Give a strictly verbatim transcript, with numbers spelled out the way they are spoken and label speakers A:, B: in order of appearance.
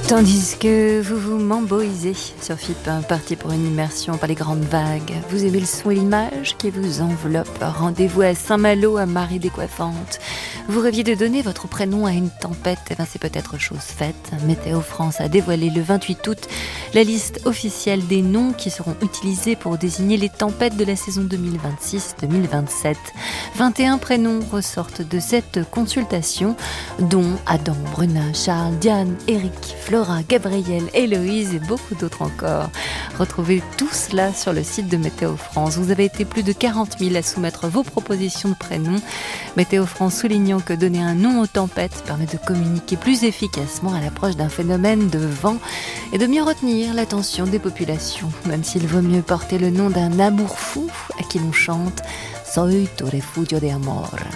A: Tandis que vous vous mamboisez sur F I P, parti pour une immersion par les grandes vagues. Vous aimez le son et l'image qui vous enveloppe. Rendez-vous à Saint-Malo, à Marie Décoiffante. Vous rêviez de donner votre prénom à une tempête. Eh bien, c'est peut-être chose faite. Météo France a dévoilé le vingt-huit août la liste officielle des noms qui seront utilisés pour désigner les tempêtes de la saison deux mille vingt-six deux mille vingt-sept. vingt et un prénoms ressortent de cette consultation, dont Adam, Bruna, Charles, Diane, Eric, Flora, Gabriel, Héloïse et beaucoup d'autres encore. Retrouvez tout cela sur le site de Météo France. Vous avez été plus de quarante mille à soumettre vos propositions de prénoms. Météo France soulignant que donner un nom aux tempêtes permet de communiquer plus efficacement à l'approche d'un phénomène de vent et de mieux retenir l'attention des populations, même s'il vaut mieux porter le nom d'un amour fou à qui l'on chante « Soy tu refugio de amor ».